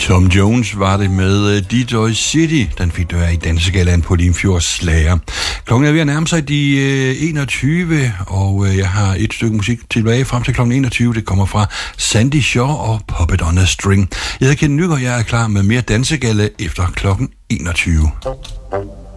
Tom Jones var det med Detroit City. Den fik du i Dansegalaen på Limfjords Slager. Klokken er ved at nærme sig de 21, og jeg har et stykke musik tilbage frem til klokken 21. Det kommer fra Sandy Shaw og Puppet on a String. Jeg hedder Kent Nygaard, og jeg er klar med mere Dansegale efter klokken 21.